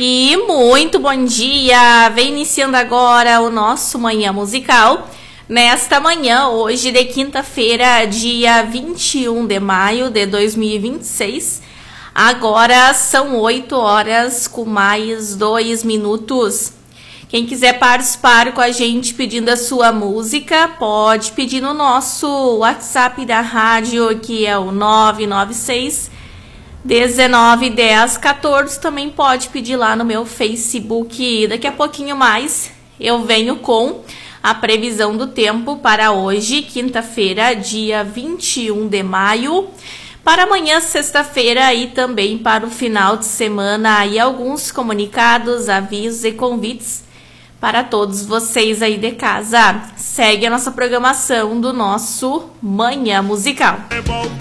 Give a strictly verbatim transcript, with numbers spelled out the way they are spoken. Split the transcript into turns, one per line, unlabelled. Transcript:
E muito bom dia! Vem iniciando agora o nosso Manhã Musical. Nesta manhã, hoje de quinta-feira, dia vinte e um de maio de dois mil e vinte e seis. Agora são oito horas com mais dois minutos. Quem quiser participar com a gente pedindo a sua música, pode pedir no nosso WhatsApp da rádio, que é o nove nove seis, dezenove, dez, quatorze. Também pode pedir lá no meu Facebook. Daqui a pouquinho mais eu venho com a previsão do tempo para hoje, quinta-feira, dia vinte e um de maio. Para amanhã, sexta-feira, e também para o final de semana, e alguns comunicados, avisos e convites para todos vocês aí de casa. Segue a nossa programação do nosso Manhã Musical.